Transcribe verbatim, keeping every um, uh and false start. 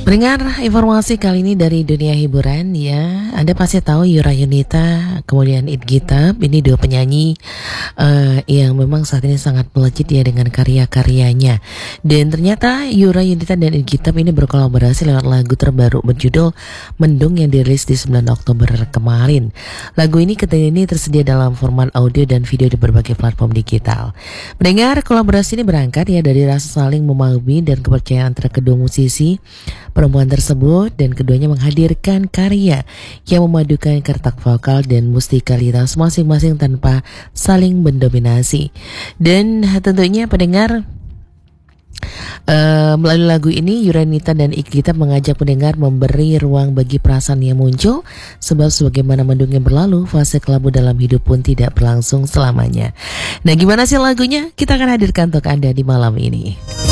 Pendengar, informasi kali ini dari dunia hiburan ya. Anda pasti tahu Yura Yunita, kemudian It Gitap. Ini dua penyanyi uh, yang memang saat ini sangat melejit ya dengan karya-karyanya. Dan ternyata Yura Yunita dan It Gitap ini berkolaborasi lewat lagu terbaru berjudul Mendung yang dirilis di sembilan Oktober kemarin. Lagu ini ketika ini tersedia dalam format audio dan video di berbagai platform digital. Pendengar, kolaborasi ini berangkat ya dari rasa saling memahami dan kepercayaan antara kedua musisi perempuan tersebut, dan keduanya menghadirkan karya yang memadukan kertak vokal dan musikalitas masing-masing tanpa saling mendominasi. Dan tentunya pendengar, uh, melalui lagu ini Yura Yunita dan It Gitap mengajak pendengar memberi ruang bagi perasaan yang muncul, sebab sebagaimana mendung yang berlalu, fase kelabu dalam hidup pun tidak berlangsung selamanya. Nah, gimana sih lagunya? Kita akan hadirkan untuk Anda di malam ini.